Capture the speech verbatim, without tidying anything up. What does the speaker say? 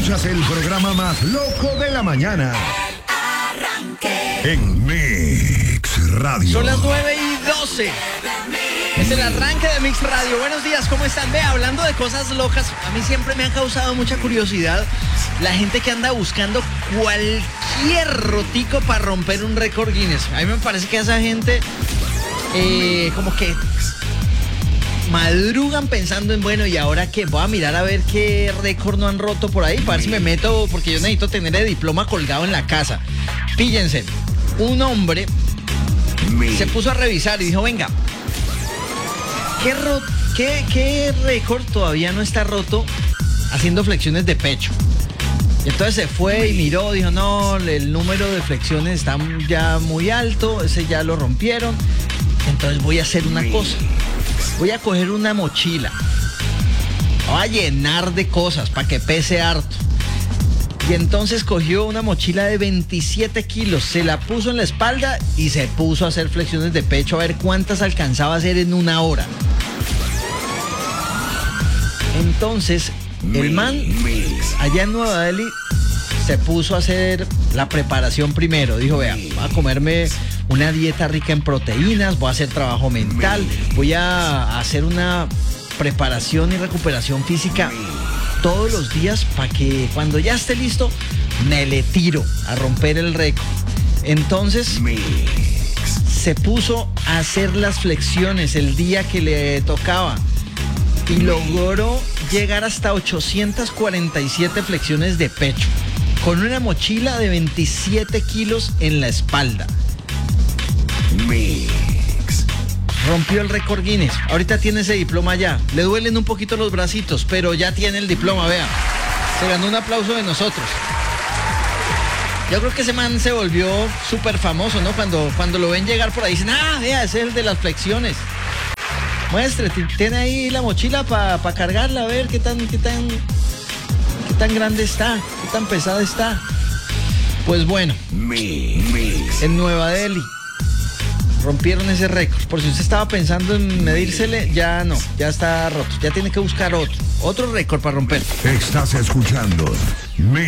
Escuchas el programa más loco de la mañana. El Arranque. En Mix Radio. Son las nueve y doce. Es el arranque de Mix Radio. Buenos días, ¿cómo están? Ve, hablando de cosas locas, a mí siempre me han causado mucha curiosidad la gente que anda buscando cualquier rotico para romper un récord Guinness. A mí me parece que esa gente eh, como que madrugan pensando en, bueno, ¿y ahora qué? Voy a mirar a ver qué récord no han roto por ahí, para ver si me meto, porque yo necesito tener el diploma colgado en la casa. Píllense, un hombre se puso a revisar y dijo, venga, ¿qué, ro- qué, qué récord todavía no está roto haciendo flexiones de pecho? Y entonces se fue y miró, dijo, no, el número de flexiones está ya muy alto, ese ya lo rompieron. Entonces voy a hacer una cosa, voy a coger una mochila, voy a llenar de cosas para que pese harto. Y entonces cogió una mochila de veintisiete kilos, se la puso en la espalda y se puso a hacer flexiones de pecho a ver cuántas alcanzaba a hacer en una hora. Entonces, el man allá en Nueva Delhi se puso a hacer la preparación primero. Dijo, vea, voy a comerme una dieta rica en proteínas, voy a hacer trabajo mental, voy a hacer una preparación y recuperación física todos los días para que cuando ya esté listo me le tiro a romper el récord. Entonces se puso a hacer las flexiones el día que le tocaba y logró llegar hasta ochocientas cuarenta y siete flexiones de pecho con una mochila de veintisiete kilos en la espalda. Rompió el récord Guinness. Ahorita tiene ese diploma ya. Le duelen un poquito los bracitos, pero ya tiene el diploma, vea. Se ganó un aplauso de nosotros. Yo creo que ese man se volvió súper famoso, ¿no? Cuando, cuando lo ven llegar por ahí, dicen, ah, vea, ese es el de las flexiones. Muestre, tiene ahí la mochila para pa cargarla, a ver qué tan, qué tan, qué tan grande está, qué tan pesada está. Pues bueno, en Nueva Delhi rompieron ese récord. Por si usted estaba pensando en medírsele, ya no, ya está roto. Ya tiene que buscar otro, otro récord para romper. Estás escuchando Mix